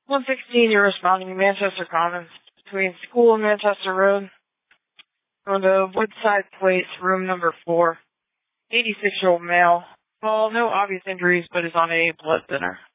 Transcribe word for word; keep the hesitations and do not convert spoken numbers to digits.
one sixteen, you're responding to Manchester Commons between School and Manchester Road. For the Woodside Place, room number four. eighty-six-year-old male. Well, no obvious injuries, but is on a blood thinner.